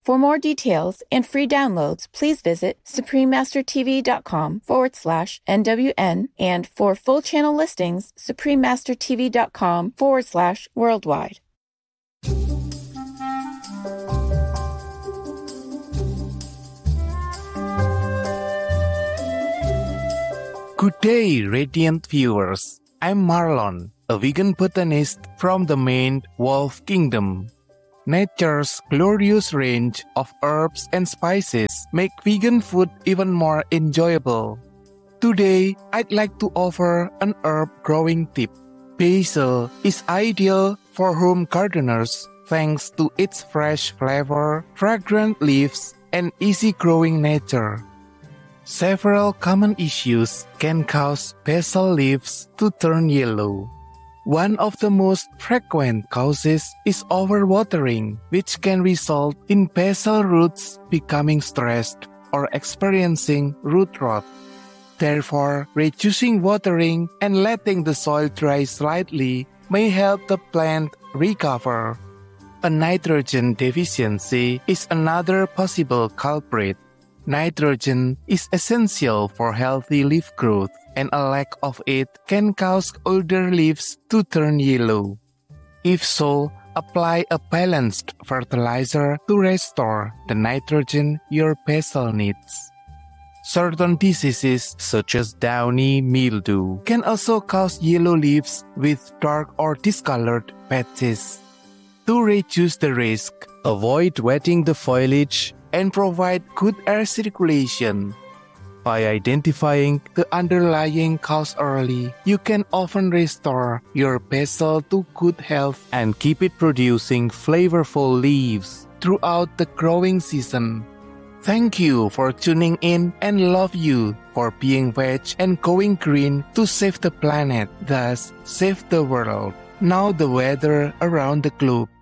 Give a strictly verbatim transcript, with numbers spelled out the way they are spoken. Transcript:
For more details and free downloads, please visit suprememastertv.com forward slash NWN, and for full channel listings, suprememastertv.com forward slash worldwide. Good day, radiant viewers. I'm Marlon, a vegan botanist from the Maine Wolf Kingdom. Nature's glorious range of herbs and spices make vegan food even more enjoyable. Today, I'd like to offer an herb growing tip. Basil is ideal for home gardeners thanks to its fresh flavor, fragrant leaves, and easy-growing nature. Several common issues can cause basil leaves to turn yellow. One of the most frequent causes is overwatering, which can result in basil roots becoming stressed or experiencing root rot. Therefore, reducing watering and letting the soil dry slightly may help the plant recover. A nitrogen deficiency is another possible culprit. Nitrogen is essential for healthy leaf growth, and a lack of it can cause older leaves to turn yellow. If so, apply a balanced fertilizer to restore the nitrogen your basil needs. Certain diseases, such as downy mildew, can also cause yellow leaves with dark or discolored patches. To reduce the risk, avoid wetting the foliage and provide good air circulation. By identifying the underlying cause early, you can often restore your basil to good health and keep it producing flavorful leaves throughout the growing season. Thank you for tuning in, and love you for being veg and going green to save the planet, thus save the world. Now the weather around the globe.